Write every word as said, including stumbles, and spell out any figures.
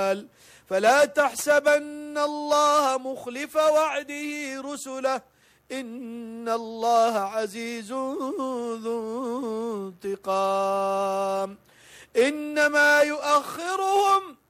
فلا تحسبن الله مخلف وعده رسله إن الله عزيز ذو انتقام إنما يؤخرهم